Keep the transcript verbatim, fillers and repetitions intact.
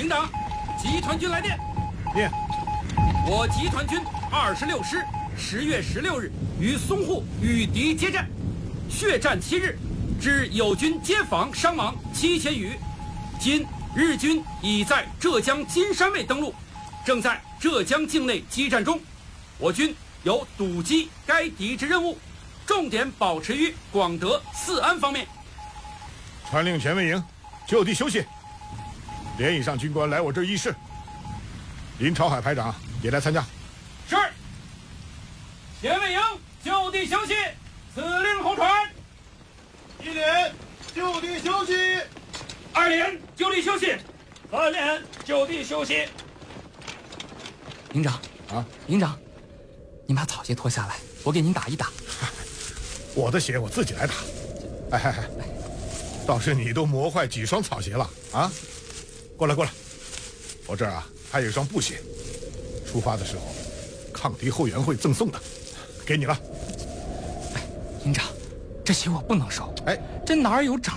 营长，集团军来电。 念。 我集团军二十六师十月十六日与淞沪与敌接战，血战七日，致友军接防伤亡七千余。今日军已在浙江金山卫登陆，正在浙江境内激战中。我军有堵击该敌之任务，重点保持于广德、四安方面。 传令前卫营就地休息。连以上军官来我这儿议事。林朝海排长也来参加。 是。前卫营就地休息，此令后传。 一连就地休息。 二连就地休息。 三连就地休息。 营长啊， 营长，您把草鞋脱下来，我给您打一打。 我的鞋我自己来打。哎哎哎，倒是你都磨坏几双草鞋了啊！过来过来，我这儿啊还有一双布鞋，出发的时候抗敌后援会赠送的，给你了。 哎，营长，这鞋我不能收。 哎， 这哪儿有长